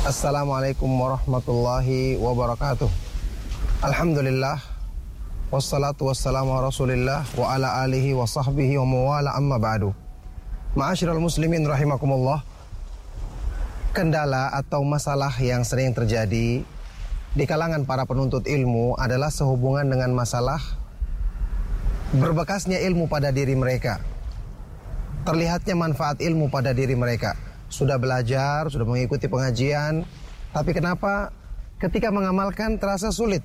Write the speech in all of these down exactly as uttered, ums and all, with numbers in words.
Assalamualaikum warahmatullahi wabarakatuh. Alhamdulillah, wassalatu wassalamu ala rasulillah wa ala alihi wa sahbihi wa mawala amma ba'du. Ma'asyiral muslimin rahimakumullah. Kendala atau masalah yang sering terjadi di kalangan para penuntut ilmu adalah sehubungan dengan masalah berbekasnya ilmu pada diri mereka. Terlihatnya manfaat ilmu pada diri mereka. Sudah belajar, sudah mengikuti pengajian, tapi kenapa ketika mengamalkan terasa sulit?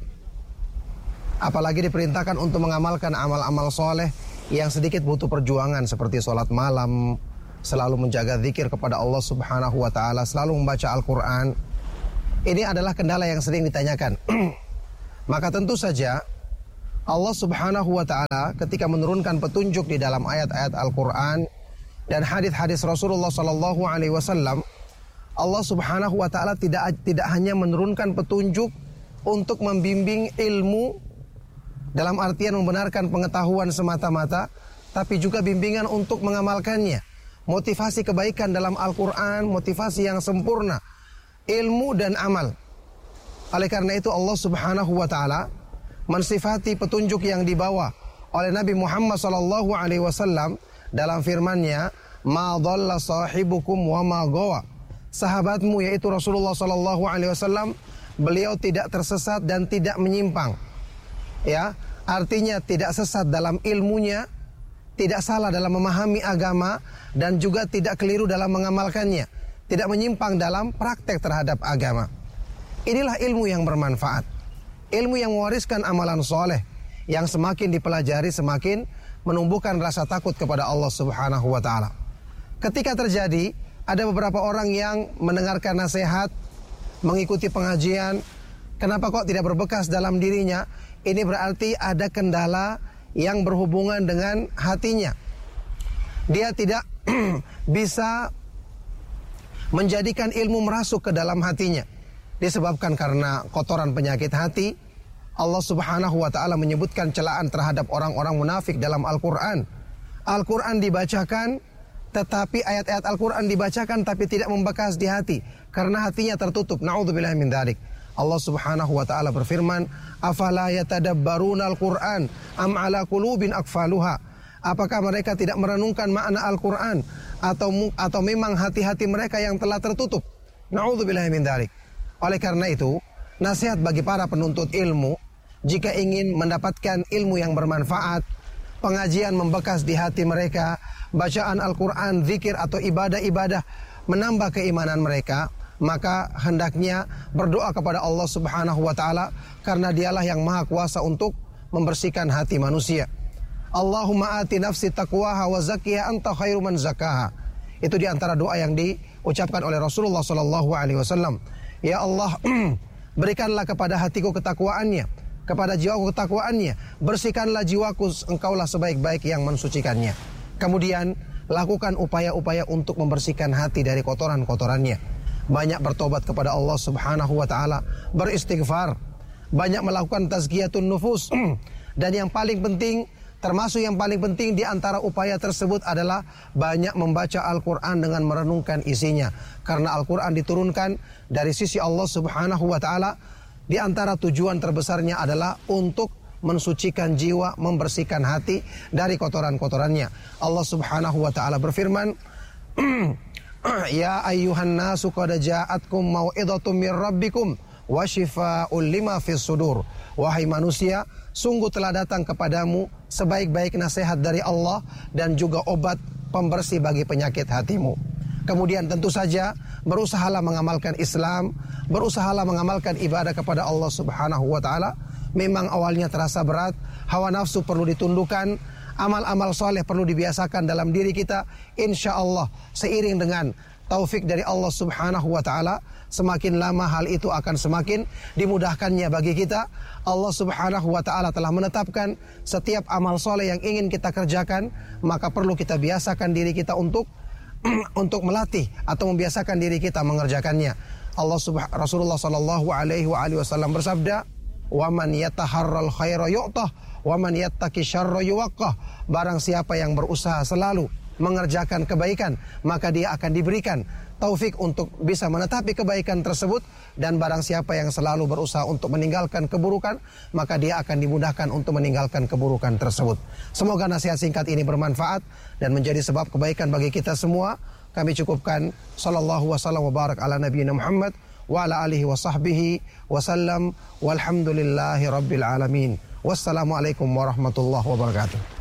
Apalagi diperintahkan untuk mengamalkan amal-amal soleh yang sedikit butuh perjuangan, seperti sholat malam, selalu menjaga zikir kepada Allah subhanahu wa ta'ala, selalu membaca Al-Quran. Ini adalah kendala yang sering ditanyakan. Maka tentu saja Allah subhanahu wa ta'ala ketika menurunkan petunjuk di dalam ayat-ayat Al-Quran dan hadis-hadis Rasulullah sallallahu alaihi wasallam, Allah subhanahu wa ta'ala tidak tidak hanya menurunkan petunjuk untuk membimbing ilmu dalam artian membenarkan pengetahuan semata-mata, tapi juga bimbingan untuk mengamalkannya. Motivasi kebaikan dalam Al-Quran, motivasi yang sempurna, ilmu dan amal. Oleh karena itu Allah subhanahu wa ta'ala mensifati petunjuk yang dibawa oleh Nabi Muhammad sallallahu alaihi wasallam dalam firman-Nya, "Ma dhalla sahibukum wa ma ghawa." Sahabatmu yaitu Rasulullah sallallahu alaihi wasallam, beliau tidak tersesat dan tidak menyimpang. Ya, artinya tidak sesat dalam ilmunya, tidak salah dalam memahami agama, dan juga tidak keliru dalam mengamalkannya, tidak menyimpang dalam praktek terhadap agama. Inilah ilmu yang bermanfaat, ilmu yang mewariskan amalan soleh, yang semakin dipelajari semakin menumbuhkan rasa takut kepada Allah subhanahu wa ta'ala. Ketika terjadi, ada beberapa orang yang mendengarkan nasihat, mengikuti pengajian, kenapa kok tidak berbekas dalam dirinya? Ini berarti ada kendala yang berhubungan dengan hatinya. Dia tidak bisa menjadikan ilmu merasuk ke dalam hatinya, disebabkan karena kotoran penyakit hati. Allah subhanahu wa ta'ala menyebutkan celaan terhadap orang-orang munafik dalam Al-Quran. Al-Quran dibacakan, tetapi ayat-ayat Al-Quran dibacakan tapi tidak membekas di hati, karena hatinya tertutup. Na'udzubillahi min dzalik. Allah subhanahu wa ta'ala berfirman, "Afala yatadabbaruna al-Quran am ala qulubin akfaluha." Apakah mereka tidak merenungkan makna Al-Quran, atau atau memang hati-hati mereka yang telah tertutup? Na'udzubillahi min dzalik. Oleh karena itu, nasihat bagi para penuntut ilmu, jika ingin mendapatkan ilmu yang bermanfaat, pengajian membekas di hati mereka, bacaan Al-Quran, zikir atau ibadah-ibadah menambah keimanan mereka, maka hendaknya berdoa kepada Allah subhanahu wa ta'ala, karena dialah yang maha kuasa untuk membersihkan hati manusia. Allahumma ati nafsi taqwaha wa zakkiha anta khairu man zakkaha. Itu diantara doa yang diucapkan oleh Rasulullah sallallahu alaihi wasallam. Ya Allah, berikanlah kepada hatiku ketakwaannya, kepada jiwaku ketakwaannya, bersihkanlah jiwaku, engkaulah sebaik-baik yang mensucikannya. Kemudian lakukan upaya-upaya untuk membersihkan hati dari kotoran-kotorannya. Banyak bertobat kepada Allah subhanahu wa ta'ala, beristighfar, banyak melakukan tazkiyatun nufus. Dan yang paling penting, termasuk yang paling penting di antara upaya tersebut adalah banyak membaca Al-Quran dengan merenungkan isinya. Karena Al-Quran diturunkan dari sisi Allah subhanahu wa ta'ala, di antara tujuan terbesarnya adalah untuk mensucikan jiwa, membersihkan hati dari kotoran-kotorannya. Allah subhanahu wa ta'ala berfirman, "Ya ayyuhan nasu qad ja'atkum mau'idhatum mir rabbikum wa shifaa'un lima fis sudur." Wahai manusia, sungguh telah datang kepadamu sebaik-baik nasihat dari Allah dan juga obat pembersih bagi penyakit hatimu. Kemudian tentu saja berusahalah mengamalkan Islam, berusahalah mengamalkan ibadah kepada Allah subhanahu wa ta'ala. Memang awalnya terasa berat, hawa nafsu perlu ditundukkan, amal-amal soleh perlu dibiasakan dalam diri kita. Insya Allah seiring dengan taufik dari Allah subhanahu wa ta'ala, semakin lama hal itu akan semakin dimudahkannya bagi kita. Allah subhanahu wa ta'ala telah menetapkan setiap amal soleh yang ingin kita kerjakan, maka perlu kita biasakan diri kita untuk untuk melatih atau membiasakan diri kita mengerjakannya. Allah subhanahu Rasulullah sallallahu alaihi wa alihi wasallam bersabda, "Wa man yataharral khaira yu'tah wa man yattaqi syarra yuwaqqah." Barang siapa yang berusaha selalu mengerjakan kebaikan, maka dia akan diberikan. taufik untuk bisa menetapi kebaikan tersebut, dan barang siapa yang selalu berusaha untuk meninggalkan keburukan, maka dia akan dimudahkan untuk meninggalkan keburukan tersebut. Semoga nasihat singkat ini bermanfaat dan menjadi sebab kebaikan bagi kita semua. Kami cukupkan. Sallallahu wasallam wa barak ala nabiyina Muhammad wa ala alihi wa sahbihi wasallam walhamdulillahi rabbil alamin. Wassalamualaikum warahmatullahi wabarakatuh.